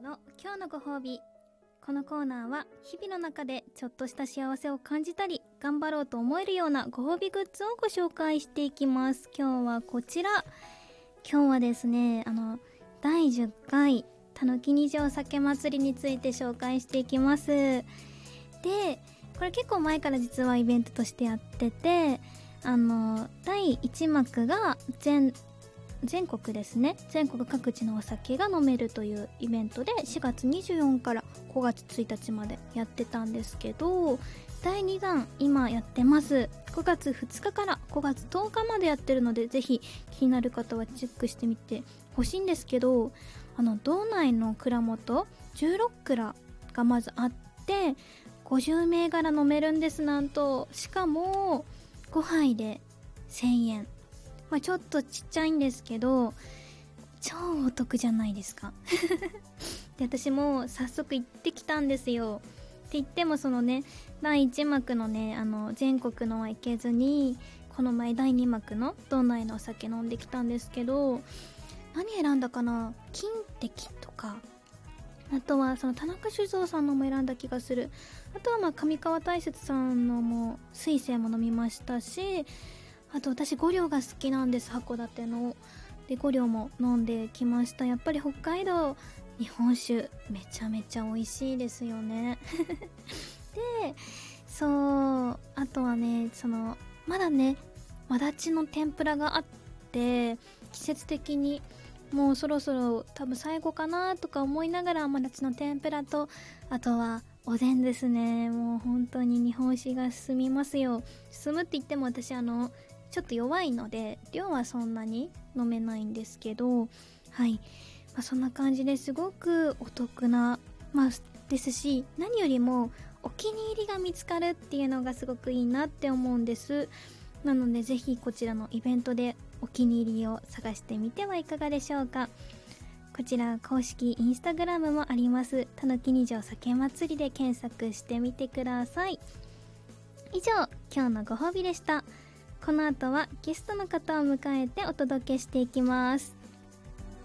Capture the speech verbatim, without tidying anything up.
の今日のご褒美。このコーナーは日々の中でちょっとした幸せを感じたり頑張ろうと思えるようなご褒美グッズをご紹介していきます。今日はこちら。今日はですね、あのだいじゅっかいたぬきにじょう酒祭りについて紹介していきます。で、これ結構前から実はイベントとしてやってて、あのだいいち幕が全全国ですね、全国各地のお酒が飲めるというイベントでしがつにじゅうよっかからごがつついたちまでやってたんですけど、だいにだん今やってます。ごがつふつかからごがつとおかまでやってるので、ぜひ気になる方はチェックしてみてほしいんですけど、あの道内の蔵元じゅうろっくらがまずあってごじゅうめいがら飲めるんです。なんとしかもごはいでせんえん。まあ、ちょっとちっちゃいんですけど超お得じゃないですかで、私も早速行ってきたんですよ。って言ってもそのね、だいいち幕のね、あの全国のは行けずに、この前だいに幕の道内のお酒飲んできたんですけど、何選んだかな、金滴とか、あとはその田中酒造さんのも選んだ気がする。あとはまあ上川大雪さんのも水星も飲みましたし、あと私五両が好きなんです。函館ので五両も飲んできました。やっぱり北海道日本酒めちゃめちゃ美味しいですよねで、そう、あとはね、そのまだね、まだちの天ぷらがあって、季節的にもうそろそろ多分最後かなとか思いながら、まだちの天ぷらと、あとはおでんですね。もう本当に日本酒が進みますよ。進むって言っても私あのちょっと弱いので量はそんなに飲めないんですけど、はい、まあ、そんな感じですごくお得な、まあ、ですし、何よりもお気に入りが見つかるっていうのがすごくいいなって思うんです。なのでぜひこちらのイベントでお気に入りを探してみてはいかがでしょうか。こちら公式インスタグラムもあります。たぬきにじょう酒祭りで検索してみてください。以上、今日のご褒美でした。この後はゲストの方を迎えてお届けしていきます。